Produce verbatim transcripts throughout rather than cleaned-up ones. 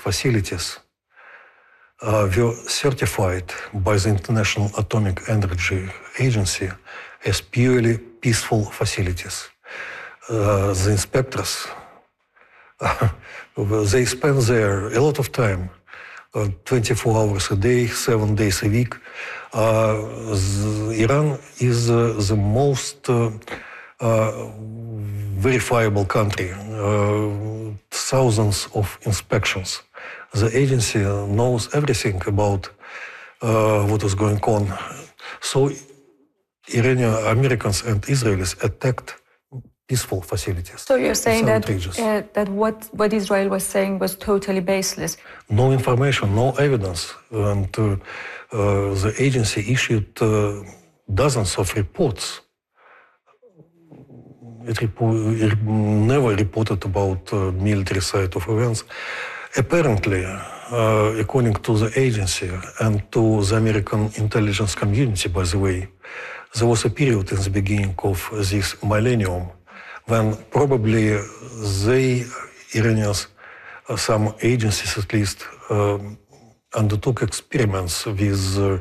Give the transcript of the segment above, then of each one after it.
facilities uh, were certified by the International Atomic Energy Agency as purely peaceful facilities. Uh, the inspectors, uh, they spend there a lot of time, uh, twenty-four hours a day, seven days a week. Uh, the, Iran is uh, the most uh, uh, verifiable country, uh, thousands of inspections. The agency knows everything about uh, what is going on. So Iranian Americans and Israelis attacked peaceful facilities. So you're saying that, uh, that what, what Israel was saying was totally baseless? No information, no evidence. And uh, uh, the agency issued uh, dozens of reports. It, repo- it never reported about uh, military side of events. Apparently, uh, according to the agency and to the American intelligence community, by the way, there was a period in the beginning of this millennium when probably they, Iranians, uh, some agencies at least, uh, undertook experiments with uh,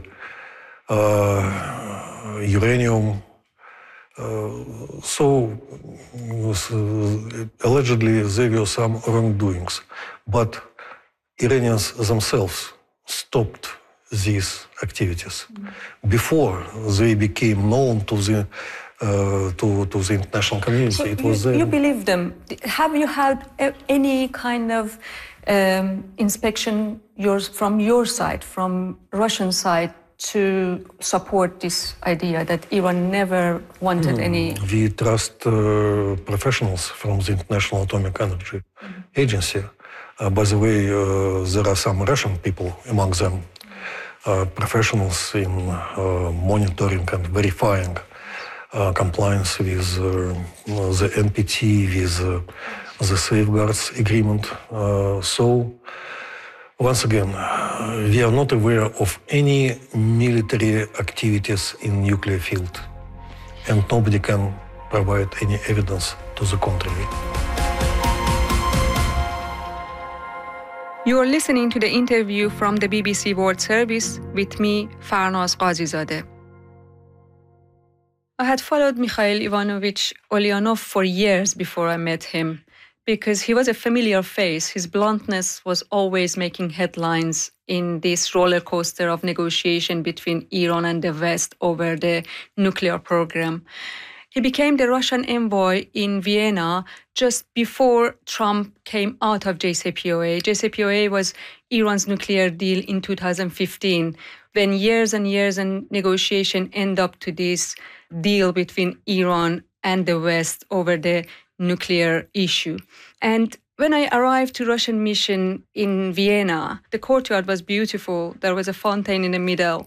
uh, uranium. Uh, so, uh, allegedly, there were some wrongdoings. But Iranians themselves stopped these activities mm-hmm. before they became known to the uh, to, to the international community. So it you, was, uh, you believe them. Have you had any kind of um, inspection yours from your side, from Russian side, to support this idea that Iran never wanted mm. any... We trust uh, professionals from the International Atomic Energy mm-hmm. Agency. Uh, by the way, uh, there are some Russian people among them, uh, professionals in uh, monitoring and verifying uh, compliance with uh, the N P T, with uh, the safeguards agreement. Uh, so, once again, uh, we are not aware of any military activities in nuclear field, and nobody can provide any evidence to the contrary. You are listening to the interview from the B B C World Service with me, Farnaz Qazizadeh. I had followed Mikhail Ivanovich Ulyanov for years before I met him, because he was a familiar face. His bluntness was always making headlines in this roller coaster of negotiation between Iran and the West over the nuclear program. He became the Russian envoy in Vienna just before Trump came out of J C P O A. J C P O A was Iran's nuclear deal in two thousand fifteen, when years and years of negotiation end up to this deal between Iran and the West over the nuclear issue. And when I arrived to Russian mission in Vienna, the courtyard was beautiful. There was a fountain in the middle.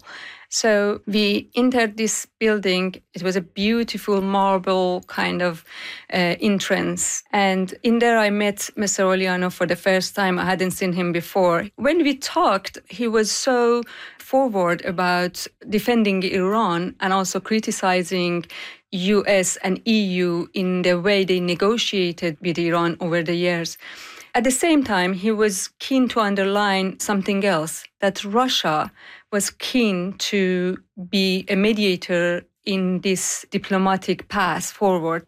So we entered this building. It was a beautiful marble kind of uh, entrance. And in there I met Mister Ulyanov for the first time. I hadn't seen him before. When we talked, he was so forward about defending Iran and also criticizing U S and E U in the way they negotiated with Iran over the years. At the same time, he was keen to underline something else, that Russia was keen to be a mediator in this diplomatic path forward.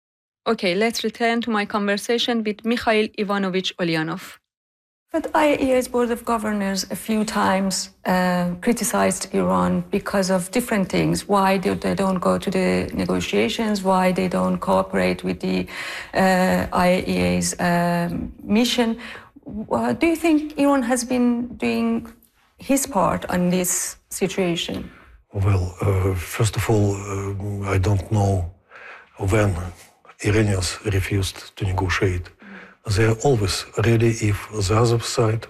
Okay, let's return to my conversation with Mikhail Ivanovich Ulyanov. But I A E A's Board of Governors a few times uh, criticized Iran because of different things. Why do they don't go to the negotiations, why they don't cooperate with the uh, I A E A's um, mission. Uh, do you think Iran has been doing his part on this situation? Well, uh, first of all, uh, I don't know when Iranians refused to negotiate. They are always ready if the other side,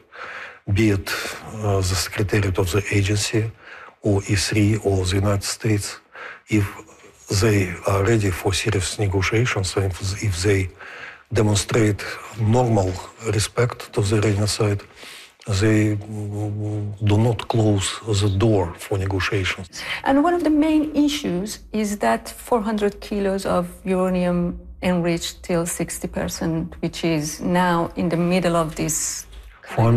be it uh, the Secretariat of the agency or E three or the United States, if they are ready for serious negotiations and if, if they demonstrate normal respect to the Iranian side, they do not close the door for negotiations. And one of the main issues is that four hundred kilos of uranium enriched till sixty percent, which is now in the middle of this